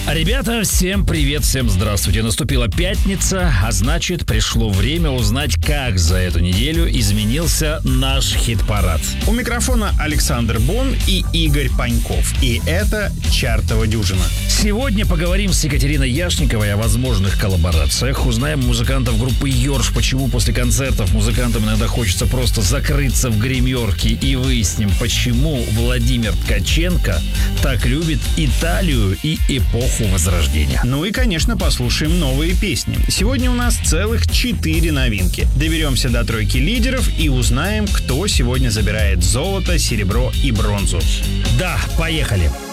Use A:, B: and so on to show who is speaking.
A: Ребята, всем привет, всем здравствуйте. Наступила пятница, а значит, пришло время узнать, как за эту неделю изменился наш хит-парад.
B: У микрофона Александр Бон и Игорь Паньков. И это «Чартова дюжина».
A: Сегодня поговорим с Екатериной Яшниковой о возможных коллаборациях. Узнаем у музыкантов группы «Ёрш», почему после концертов музыкантам иногда хочется просто закрыться в гримерке, и выясним, почему Владимир Ткаченко так любит Италию и эпоху Возрождения.
B: Ну и, конечно, послушаем новые песни. Сегодня у нас целых 4 новинки. Доберемся до тройки лидеров и узнаем, кто сегодня забирает золото, серебро и бронзу.
A: Да, поехали!